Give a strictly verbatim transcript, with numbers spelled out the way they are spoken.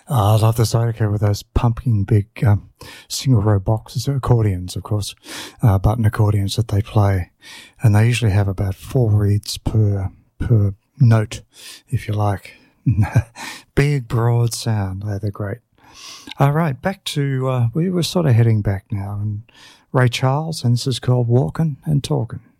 Oh, I love the Zydeco with those pumping big um, single row boxes, accordions, of course, uh, button accordions that they play. And they usually have about four reeds per per note, if you like. Big, broad sound. Oh, they're great. All right, back to, uh, we were sort of heading back now. And Ray Charles, and this is called Walking and Talking.